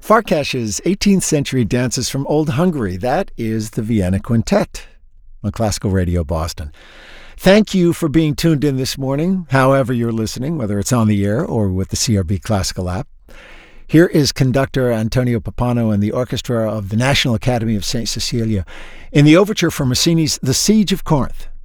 Farkash's 18th century dances from Old Hungary. That is the Vienna Quintet on Classical Radio Boston. Thank you for being tuned in this morning, however you're listening, whether it's on the air or with the CRB Classical app. Here is conductor Antonio Pappano and the orchestra of the National Academy of St. Cecilia in the overture from Rossini's The Siege of Corinth.